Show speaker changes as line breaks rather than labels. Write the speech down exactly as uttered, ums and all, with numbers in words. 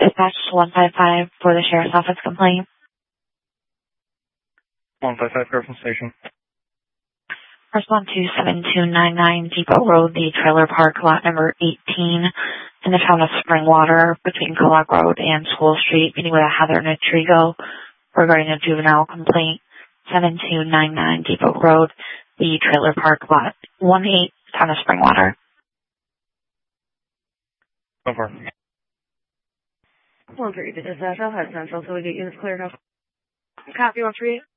Dispatch one five five for the Sheriff's Office complaint.
one five five, Griffin Station.
Respond to seven two nine nine Depot Road, the trailer park, lot number eighteen, in the town of Springwater, between Kellogg Road and School Street, meeting with a Heather Nitrigo regarding a juvenile complaint. seven two nine nine Depot Road, the trailer park, lot one eight, town of Springwater.
Over.
one three, the dispatch, I'll have central so we get units cleared up. Copy one three.